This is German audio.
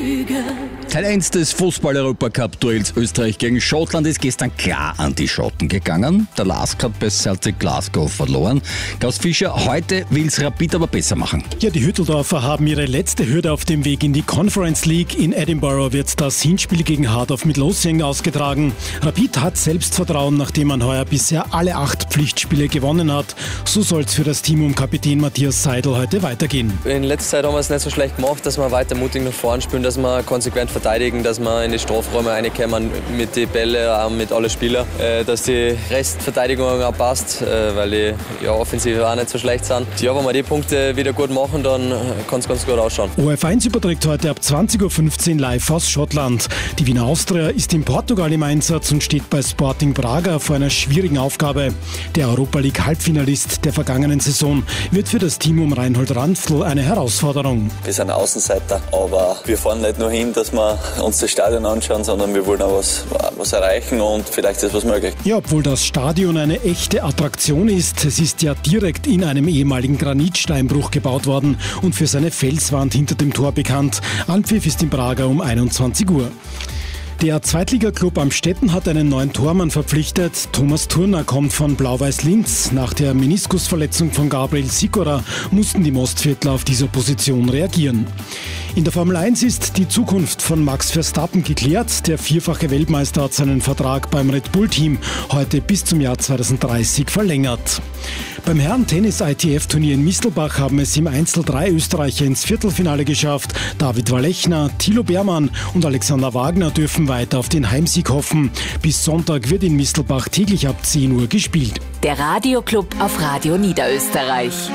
Lüge. Teil 1 des Fußball-Europacup-Duells Österreich gegen Schottland ist gestern klar an die Schotten gegangen. Der LASK hat bei Celtic Glasgow verloren. Klaus Fischer, heute will's Rapid aber besser machen. Ja, die Hütteldorfer haben ihre letzte Hürde auf dem Weg in die Conference League. In Edinburgh wird das Hinspiel gegen Heart of Midlothian ausgetragen. Rapid hat Selbstvertrauen, nachdem man heuer bisher alle 8 Pflichtspiele gewonnen hat. So soll's für das Team um Kapitän Matthias Seidel heute weitergehen. In letzter Zeit haben wir es nicht so schlecht gemacht, dass wir weiter mutig nach vorne spielen, dass wir konsequent verteidigen, dass wir in die Strafräume reinkommen mit den Bällen, auch mit allen Spielern, dass die Restverteidigung auch passt, weil die Offensive auch nicht so schlecht sind. Ja, wenn wir die Punkte wieder gut machen, dann kann es ganz gut ausschauen. ORF1 überträgt heute ab 20.15 Uhr live aus Schottland. Die Wiener Austria ist in Portugal im Einsatz und steht bei Sporting Braga vor einer schwierigen Aufgabe. Der Europa League Halbfinalist der vergangenen Saison wird für das Team um Reinhold Ranftl eine Herausforderung. Wir sind Außenseiter, aber wir fahren nicht nur hin, dass wir uns das Stadion anschauen, sondern wir wollen auch was erreichen und vielleicht ist was möglich. Ja, obwohl das Stadion eine echte Attraktion ist, es ist ja direkt in einem ehemaligen Granitsteinbruch gebaut worden und für seine Felswand hinter dem Tor bekannt. Anpfiff ist in Braga um 21 Uhr. Der Zweitligaklub Amstetten hat einen neuen Tormann verpflichtet. Thomas Turner kommt von Blau-Weiß Linz. Nach der Meniskusverletzung von Gabriel Sikora mussten die Mostviertler auf dieser Position reagieren. In der Formel 1 ist die Zukunft von Max Verstappen geklärt. Der vierfache Weltmeister hat seinen Vertrag beim Red Bull-Team heute bis zum Jahr 2030 verlängert. Beim Herren-Tennis-ITF-Turnier in Mistelbach haben es im Einzel 3 Österreicher ins Viertelfinale geschafft. David Walechner, Thilo Beermann und Alexander Wagner dürfen weiter auf den Heimsieg hoffen. Bis Sonntag wird in Mistelbach täglich ab 10 Uhr gespielt. Der Radioclub auf Radio Niederösterreich.